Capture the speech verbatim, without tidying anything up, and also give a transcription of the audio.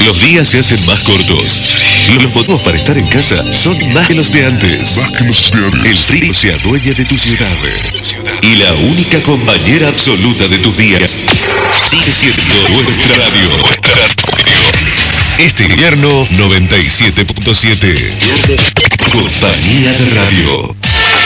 Los días se hacen más cortos. Los motivos para estar en casa son más que los de antes. Más que los de antes. El frío se adueña de tu ciudad. Y la única compañera absoluta de tus días sigue siendo nuestra radio. Este invierno noventa y siete punto siete. Compañía de Radio.